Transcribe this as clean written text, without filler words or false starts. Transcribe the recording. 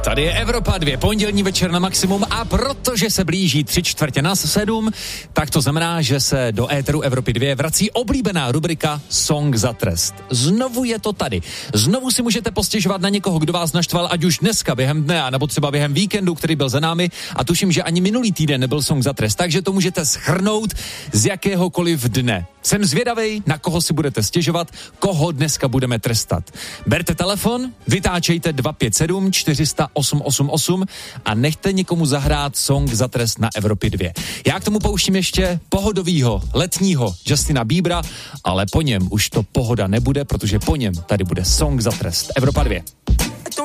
Tady je Evropa 2, pondělní večer na maximum a protože se blíží 6:45, tak to znamená, že se do éteru Evropy 2 vrací oblíbená rubrika Song za trest. Znovu je to tady. Znovu si můžete postěžovat na někoho, kdo vás naštval, ať už dneska během dne, anebo třeba během víkendu, který byl za námi, a tuším, že ani minulý týden nebyl Song za trest, takže to můžete shrnout z jakéhokoliv dne. Jsem zvědavej, na koho si budete stěžovat, koho dneska budeme trestat. Berte telefon, vytáčejte 257 400 888 a nechte někomu zahrát Song za trest na Evropě 2. Já k tomu pouštím ještě pohodovýho, letního Justina Biebera, ale po něm už to pohoda nebude, protože po něm tady bude Song za trest. Evropa 2.